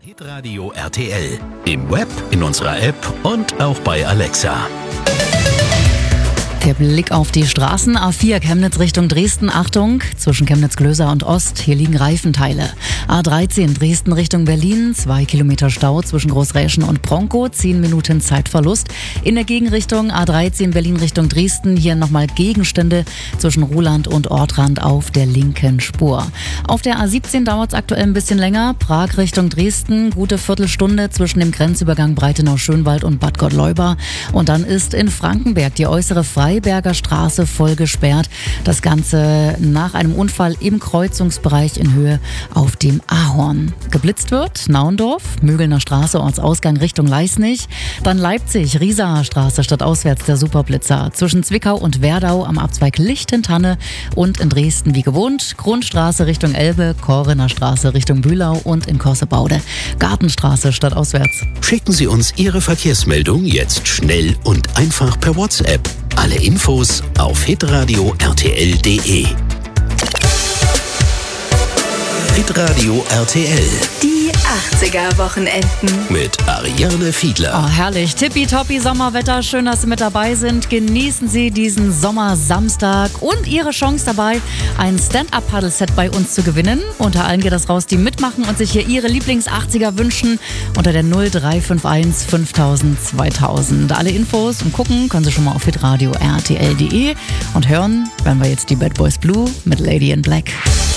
Hitradio RTL. Im Web, in unserer App und auch bei Alexa. Der Blick auf die Straßen. A4 Chemnitz Richtung Dresden. Achtung, zwischen Chemnitz-Glöser und Ost. Hier liegen Reifenteile. A13 Dresden Richtung Berlin. 2 Kilometer Stau zwischen Großräschen und Bronkow. 10 Minuten Zeitverlust. In der Gegenrichtung A13 Berlin Richtung Dresden. Hier nochmal Gegenstände zwischen Ruhland und Ortrand auf der linken Spur. Auf der A17 dauert es aktuell ein bisschen länger. Prag Richtung Dresden. Gute Viertelstunde zwischen dem Grenzübergang Breitenau-Schönwald und Bad Gottleuba. Und dann ist in Frankenberg die äußere Freiberger Straße voll gesperrt. Das Ganze nach einem Unfall im Kreuzungsbereich in Höhe auf dem Ahorn. Geblitzt wird Naundorf, Mögelner Straße, Ortsausgang Richtung Leisnig. Dann Leipzig, Riesaer Straße stadtauswärts der Superblitzer. Zwischen Zwickau und Werdau am Abzweig Lichtentanne und in Dresden wie gewohnt. Grundstraße Richtung Elbe, Korener Straße Richtung Bühlau und in Korsebaude Gartenstraße stadtauswärts. Schicken Sie uns Ihre Verkehrsmeldung jetzt schnell und einfach per WhatsApp. Alle Infos auf hitradio rtl.de. Hitradio RTL. Die 80er-Wochenenden. Mit Ariane Fiedler. Oh, herrlich. Tippitoppi Sommerwetter. Schön, dass Sie mit dabei sind. Genießen Sie diesen Sommersamstag und Ihre Chance dabei, ein Stand-Up-Paddle-Set bei uns zu gewinnen. Unter allen geht das raus, die mitmachen und sich hier ihre Lieblings-80er wünschen. Unter der 0351 5000 2000. Alle Infos und gucken können Sie schon mal auf hitradio rtl.de und hören, wenn wir jetzt die Bad Boys Blue mit Lady in Black.